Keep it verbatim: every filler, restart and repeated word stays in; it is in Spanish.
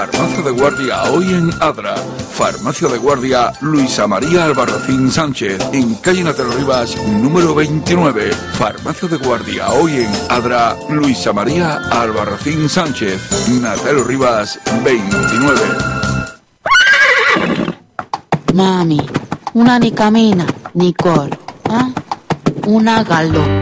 Farmacia de guardia hoy en Adra. Farmacia de guardia Luisa María Albarracín Sánchez, en calle Natero Rivas, número veintinueve. Farmacia de guardia hoy en Adra, Luisa María Albarracín Sánchez, Natero Rivas, veintinueve. Mami, una ni camina ni corre, ¿eh? Una galo.